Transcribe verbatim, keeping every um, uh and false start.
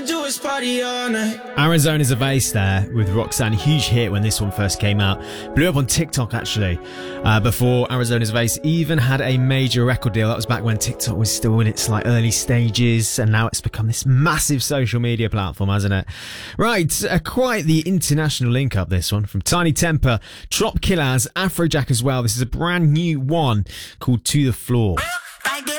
do is party all night. Arizona's a Vase there with Roxanne. Huge hit when this one first came out. Blew up on TikTok actually. Uh, before Arizona's Vase even had a major record deal. That was back when TikTok was still in its like early stages, and now it's become this massive social media platform, hasn't it? Right, uh, quite the international link up this one from Tiny Temper, Trop Killers, Afrojack as well. This is a brand new one called To The Floor. I get